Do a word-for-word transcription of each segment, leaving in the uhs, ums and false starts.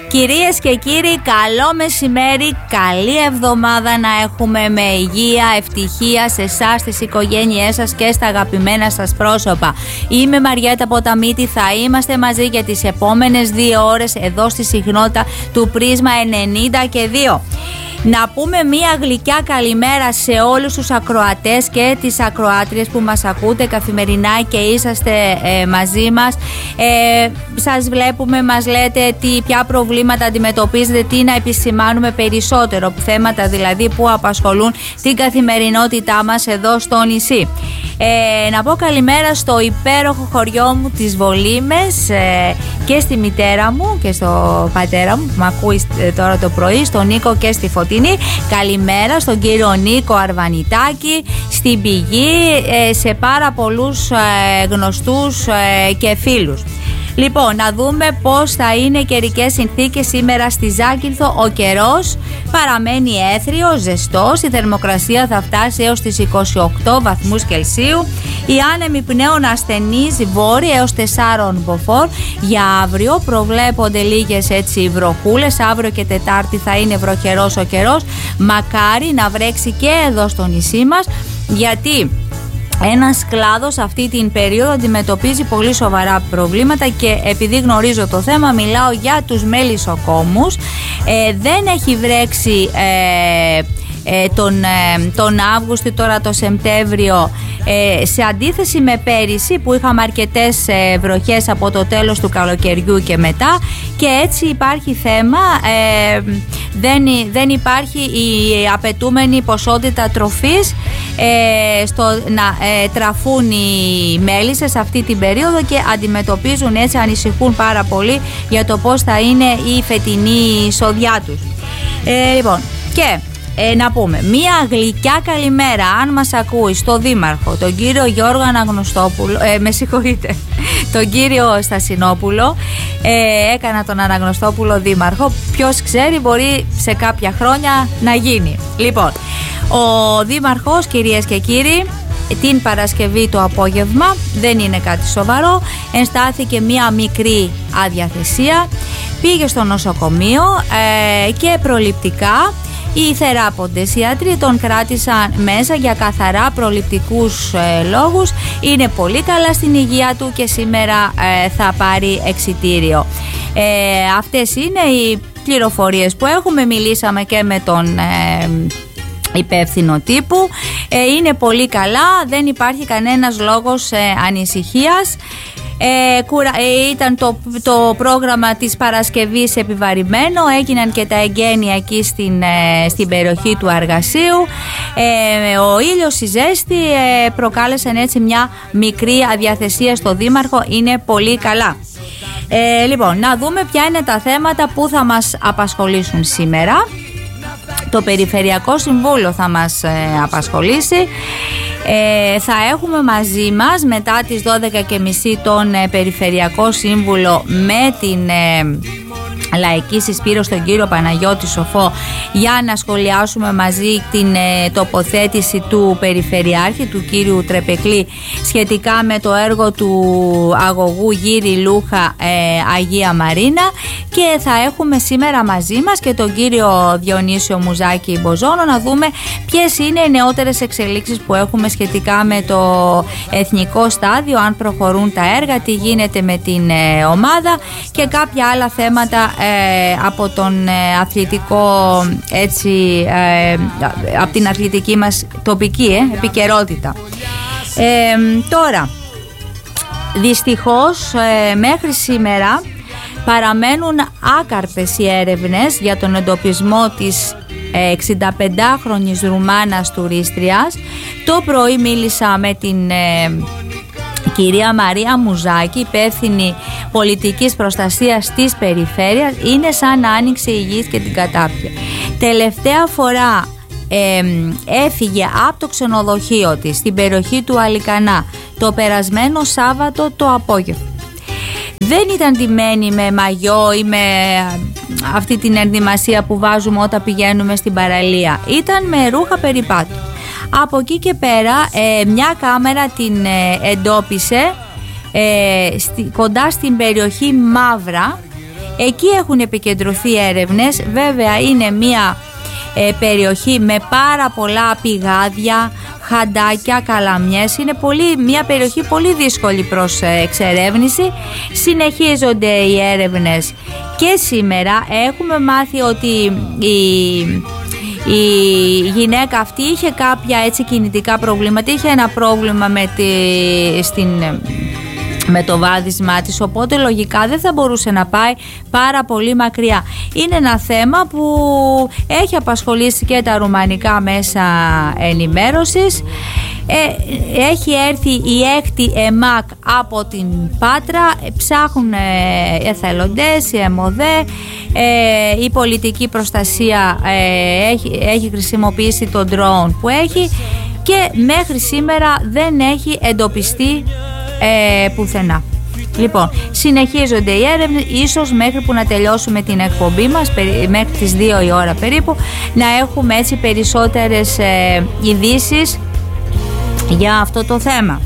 Κυρίες και κύριοι, καλό μεσημέρι, καλή εβδομάδα να έχουμε με υγεία, ευτυχία σε εσάς, στις οικογένειές σας και στα αγαπημένα σας πρόσωπα. Είμαι Μαριέτα Ποταμίτη, θα είμαστε μαζί για τις επόμενες δύο ώρες εδώ στη συχνότητα του Πρίσμα ενενήντα και δύο. Να πούμε μία γλυκιά καλημέρα σε όλους τους ακροατές και τις ακροάτριες που μας ακούτε καθημερινά και είσαστε ε, μαζί μας. Ε, σας βλέπουμε, μας λέτε τι, ποια προβλήματα αντιμετωπίζετε, τι να επισημάνουμε περισσότερο, θέματα δηλαδή που απασχολούν την καθημερινότητά μας εδώ στο νησί. Ε, να πω καλημέρα στο υπέροχο χωριό μου τις Βολήμες ε, και στη μητέρα μου και στο πατέρα μου που με ακούει τώρα το πρωί, στον Νίκο και στη Φωτεινή. Καλημέρα στον κύριο Νίκο Αρβανιτάκη, στην Πηγή, ε, σε πάρα πολλούς ε, γνωστούς ε, και φίλους. Λοιπόν, να δούμε πώς θα είναι καιρικές συνθήκες σήμερα στη Ζάκυνθο. Ο καιρός παραμένει έθριος, ζεστός, η θερμοκρασία θα φτάσει έως τις είκοσι οκτώ βαθμούς Κελσίου. Η άνεμη πνέων ασθενής βόρεια έως τεσσάρων μποφόρ. Για αύριο προβλέπονται λίγες έτσι βροχούλες, αύριο και Τετάρτη θα είναι βροχερός ο καιρός. Μακάρι να βρέξει και εδώ στο νησί μας, γιατί ένας κλάδος αυτή την περίοδο αντιμετωπίζει πολύ σοβαρά προβλήματα και επειδή γνωρίζω το θέμα μιλάω για τους μελισσοκόμους. Ε, δεν έχει βρέξει ε, ε, τον, ε, τον Αύγουστο, τώρα το Σεπτέμβριο, ε, σε αντίθεση με πέρυσι που είχαμε αρκετές ε, βροχές από το τέλος του καλοκαιριού και μετά, και έτσι υπάρχει θέμα, ε, δεν, δεν υπάρχει η απαιτούμενη ποσότητα τροφής ε, στο να ε, τραφούν οι μέλισσες αυτή την περίοδο και αντιμετωπίζουν έτσι, ανησυχούν πάρα πολύ για το πώς θα είναι η φετινή εισοδιά τους. Ε, λοιπόν, και Ε, να πούμε μία γλυκιά καλημέρα, αν μας ακούει, στο Δήμαρχο, τον κύριο Γιώργο Αναγνωστόπουλο, ε, με συγχωρείτε, τον κύριο Στασινόπουλο. ε, έκανα τον Αναγνωστόπουλο Δήμαρχο, ποιος ξέρει, μπορεί σε κάποια χρόνια να γίνει. Λοιπόν, ο Δήμαρχος, κυρίες και κύριοι, την Παρασκευή το απόγευμα, δεν είναι κάτι σοβαρό, ενστάθηκε μία μικρή αδιαθεσία, πήγε στο νοσοκομείο ε, και προληπτικά οι θεράποντες ιατροί τον κράτησαν μέσα για καθαρά προληπτικούς ε, λόγους. Είναι πολύ καλά στην υγεία του και σήμερα ε, θα πάρει εξιτήριο. Ε, αυτές είναι οι πληροφορίες που έχουμε. Μιλήσαμε και με τον ε, υπεύθυνο τύπου. Ε, είναι πολύ καλά, δεν υπάρχει κανένας λόγος ε, ανησυχίας. Ε, κουρα, ε, ήταν το, το πρόγραμμα της Παρασκευής επιβαρημένο, έγιναν και τα εγγένεια εκεί στην, ε, στην περιοχή του Αργασίου. Ε, ο ήλιος, η ζέστη ε, προκάλεσαν έτσι μια μικρή αδιαθεσία στο Δήμαρχο, είναι πολύ καλά. Ε, λοιπόν, να δούμε ποια είναι τα θέματα που θα μας απασχολήσουν σήμερα. Το Περιφερειακό Συμβούλιο θα μας ε, απασχολήσει. Ε, θα έχουμε μαζί μας μετά τις δώδεκα και μισή τον ε, Περιφερειακό Σύμβουλο με την ε, Λαϊκή Συσπήρωση, τον κύριο Παναγιώτη Σοφό, για να σχολιάσουμε μαζί την ε, τοποθέτηση του Περιφερειάρχη, του κύριου Τρεπεκλή, σχετικά με το έργο του αγωγού Γύρι Λούχα ε, Αγία Μαρίνα. Και θα έχουμε σήμερα μαζί μας και τον κύριο Διονύσιο Μουζάκη Μποζόνο, να δούμε ποιες είναι οι νεότερες εξελίξεις που έχουμε σχετικά με το εθνικό στάδιο, αν προχωρούν τα έργα, τι γίνεται με την ε, ομάδα και κάποια άλλα θέματα ε, από τον ε, αθλητικό, έτσι, ε, από την αθλητική μας τοπική ε, επικαιρότητα. Ε, τώρα, δυστυχώς ε, μέχρι σήμερα παραμένουν άκαρπες οι έρευνες για τον εντοπισμό της εξηνταπεντάχρονης Ρουμάνας τουρίστριας. Το πρωί μίλησα με την ε, κυρία Μαρία Μουζάκη, υπεύθυνη πολιτικής προστασίας της περιφέρειας. Είναι σαν να άνοιξε η γης και την κατάπια. Τελευταία φορά ε, έφυγε από το ξενοδοχείο της στην περιοχή του Αλικανά το περασμένο Σάββατο το απόγευμα. Δεν ήταν ντυμένη με μαγιό ή με αυτή την ενδυμασία που βάζουμε όταν πηγαίνουμε στην παραλία. Ήταν με ρούχα περιπάτου. Από εκεί και πέρα ε, μια κάμερα την ε, εντόπισε ε, στη, κοντά στην περιοχή Μαύρα Εκεί έχουν επικεντρωθεί έρευνες. Βέβαια είναι μια ε, περιοχή με πάρα πολλά πηγάδια, χαντάκια, καλαμιές. Είναι πολύ, μια περιοχή πολύ δύσκολη προς εξερεύνηση. Συνεχίζονται οι έρευνες και σήμερα. Έχουμε μάθει ότι η, η γυναίκα αυτή είχε κάποια έτσι κινητικά προβλήματα. Είχε ένα πρόβλημα με, τη, στην, με το βάδισμά της, οπότε λογικά δεν θα μπορούσε να πάει πάρα πολύ μακριά. Είναι ένα θέμα που έχει απασχολήσει και τα ρουμανικά μέσα ενημέρωσης. Ε, έχει έρθει η έκτη ΕΜΑΚ από την Πάτρα, ψάχνουν ε, εθελοντές, η ΕΜΟΔΕ, ε, η πολιτική προστασία ε, έχει, έχει χρησιμοποιήσει τον drone που έχει και μέχρι σήμερα δεν έχει εντοπιστεί ε, πουθενά. Λοιπόν, συνεχίζονται οι έρευνες, ίσως μέχρι που να τελειώσουμε την εκπομπή μας, μέχρι τις δύο η ώρα περίπου, να έχουμε έτσι περισσότερες ε, ειδήσεις για αυτό το θέμα.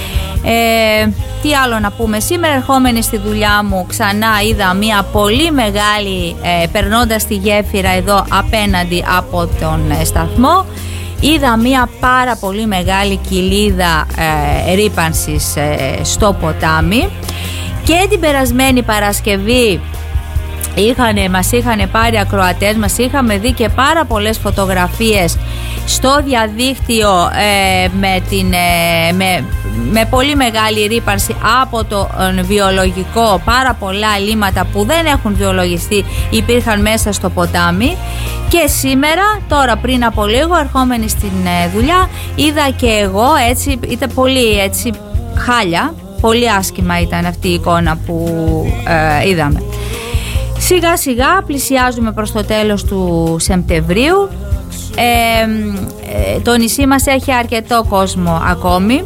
Ε, τι άλλο να πούμε? Σήμερα, ερχόμενη στη δουλειά μου, ξανά είδα μια πολύ μεγάλη, ε, περνώντας τη γέφυρα εδώ απέναντι από τον ε, σταθμό, είδα μια πάρα πολύ μεγάλη κοιλίδα ε, ρύπανσης ε, στο ποτάμι. Και την περασμένη Παρασκευή είχανε, μας είχαν πάρει ακροατές, μας είχαμε δει και πάρα πολλές φωτογραφίες στο διαδίκτυο ε, με, την, ε, με, με πολύ μεγάλη ρύπανση από το ε, βιολογικό. Πάρα πολλά αλίμματα που δεν έχουν βιολογιστεί υπήρχαν μέσα στο ποτάμι. Και σήμερα, τώρα πριν από λίγο, ερχόμενη στην ε, δουλειά, είδα και εγώ, έτσι, ήταν πολύ έτσι χάλια, πολύ άσχημα ήταν αυτή η εικόνα που ε, είδαμε. Σιγά σιγά πλησιάζουμε προς το τέλος του Σεπτεμβρίου. Ε, ε, το νησί μας έχει αρκετό κόσμο ακόμη.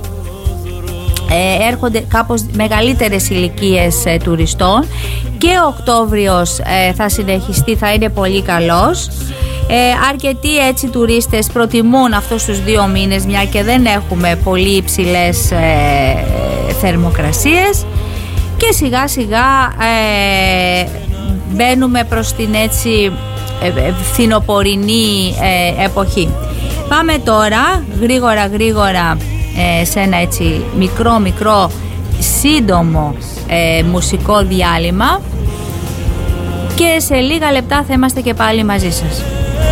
Ε, έρχονται κάπως μεγαλύτερες ηλικίες ε, τουριστών και ο Οκτώβριος ε, θα συνεχιστεί, θα είναι πολύ καλός. Ε, αρκετοί έτσι τουρίστες προτιμούν αυτούς τους δύο μήνες, μια και δεν έχουμε πολύ υψηλές ε, θερμοκρασίες, και σιγά σιγά ε, μπαίνουμε προς την έτσι ε, φθινοπορεινή ε, εποχή. Πάμε τώρα γρήγορα γρήγορα ε, σε ένα έτσι μικρό μικρό σύντομο ε, μουσικό διάλειμμα και σε λίγα λεπτά θα είμαστε και πάλι μαζί σας.